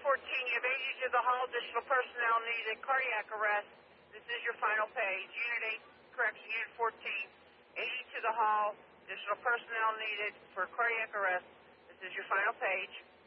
14, you have 80 to the hall, additional personnel needed, cardiac arrest. This is your final page. Unit 8, correction, Unit 14, 80 to the hall, additional personnel needed for cardiac arrest. This is your final page.